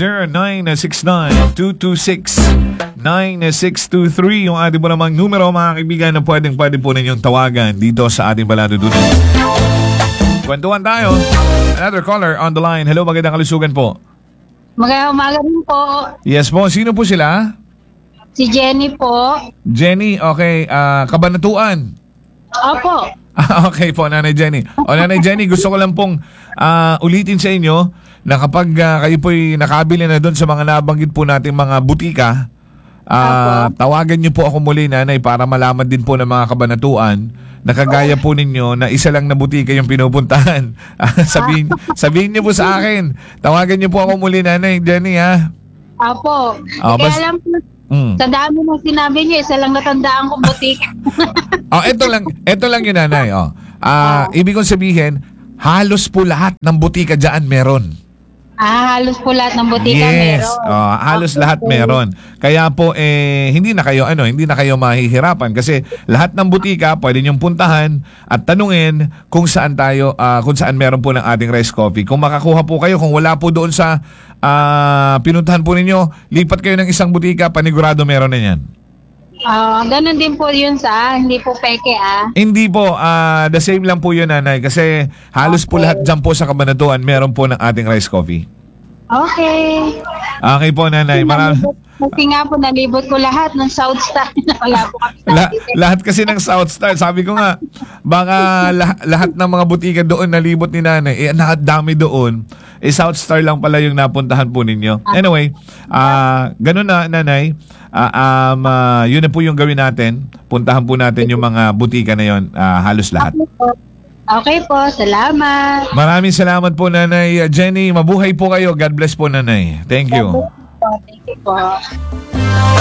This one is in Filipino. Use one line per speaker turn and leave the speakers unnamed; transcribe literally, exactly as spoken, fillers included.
zero nine six nine, two two six, nine six two three yung ating po namang numero, mga kaibigan, na pwedeng pwede po ninyong tawagan dito sa ating Baladudunan. Kwentuhan tayo. Another caller on the line. Hello, magandang kalusugan po.
Magandang umaga rin po.
Yes po, sino po sila?
Si Jenny po.
Jenny, okay. Uh, Kabanatuan.
Opo.
Okay po, Nanay Jenny. O Nanay Jenny, gusto ko lang pong uh, ulitin sa inyo na kapag uh, kayo po'y nakabili na doon sa mga nabanggit po nating mga butika, uh, tawagan niyo po ako muli, Nanay, para malaman din po ng mga kabanatuan na kagaya po ninyo na isa lang na butika yung pinupuntahan. sabihin, sabihin niyo po sa akin. Tawagan niyo po ako muli, Nanay Jenny, ha?
Opo.
Oh,
Kaya
bas-
alam po,
mm.
sa dami ng sinabi niyo, isa lang natandaan kong butika.
Oh, ito lang, ito lang yun, Nanay. Oh. Uh, ibig kong sabihin, halos po lahat ng butika dyan meron.
Ah, halos po lahat ng butika
yes.
meron.
Oh, halos
Okay.
lahat meron. Kaya po eh hindi na kayo ano, hindi na kayo mahihirapan kasi lahat ng butika pwede niyong puntahan at tanungin kung saan tayo uh, kung saan meron po ng ating rice coffee. Kung makakuha po kayo, kung wala po doon sa uh, pinuntahan po ninyo, lipat kayo ng isang butika, panigurado meron na 'yan.
Ah, uh, ganun din po 'yun sa, hindi po peke ah.
Hindi po, uh, the same lang po yun, Nanay, kasi halos po
Okay.
lahat dyan po sa Kabanatuan meron po ng ating rice coffee.
Okay.
Okay po, Nanay. Marami.
Kasi nga po, nalibot ko lahat ng South Star. Wala po kami
La- lahat kasi ng South Star, sabi ko nga, baka lah- lahat ng mga butika doon nalibot ni Nanay, eh nakadami doon, eh South Star lang pala yung napuntahan po ninyo. Anyway, uh, ganun na, Nanay, uh, um, uh, yun na po yung gawin natin. Puntahan po natin yung mga butika na yun, uh, halos lahat.
Okay po, salamat.
Maraming salamat po, Nanay Jenny. Mabuhay po kayo. God bless po, Nanay. Thank you.
Thank you po.